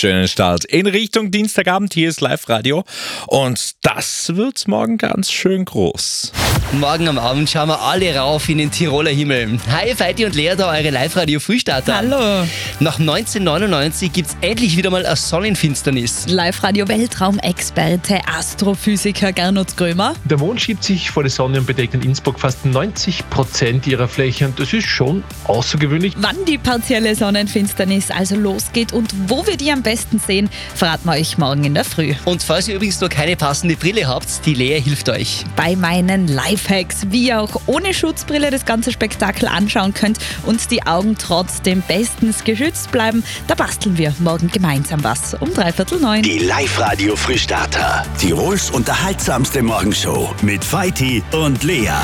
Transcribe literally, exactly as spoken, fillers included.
schönen Start in Richtung Dienstagabend. Hier ist Live-Radio und das wird morgen ganz schön groß. Morgen am Abend schauen wir alle rauf in den Tiroler Himmel. Hi, Feiti und Lea, da eure Live-Radio-Frühstarter. Hallo. Nach neunzehnhundertneunundneunzig gibt's endlich wieder mal eine Sonnenfinsternis. Live-Radio-Weltraumexperte, Astrophysiker Gernot Grömer. Der Mond schiebt sich vor die Sonne und bedeckt in Innsbruck fast neunzig Prozent ihrer Fläche und das ist schon außergewöhnlich. Wann die partielle Sonnenfinsternis also losgeht und wo wir die am besten sehen, verraten wir euch morgen in der Früh. Und falls ihr übrigens noch keine passende Brille habt, die Lea hilft euch. Bei meinen Lifehacks, wie ihr auch ohne Schutzbrille das ganze Spektakel anschauen könnt und die Augen trotzdem bestens geschützt bleiben, da basteln wir morgen gemeinsam was um dreiviertel neun. Die Live-Radio Frühstarter. Tirols unterhaltsamste Morgenshow mit Feiti und Lea.